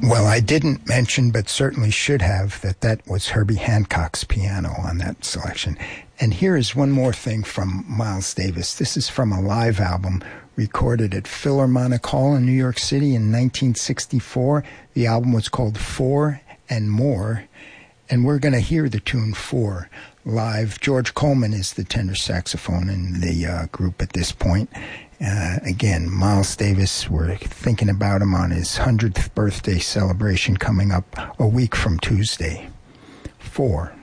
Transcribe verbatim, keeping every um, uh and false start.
Well, I didn't mention, but certainly should have, that that was Herbie Hancock's piano on that selection. And here is one more thing from Miles Davis. This is from a live album recorded at Philharmonic Hall in New York City in nineteen sixty-four. The album was called Four and More, and we're going to hear the tune Four live. George Coleman is the tenor saxophone in the uh, group at this point. Uh, again, Miles Davis, we're thinking about him on his hundredth birthday celebration coming up a week from Tuesday. Four.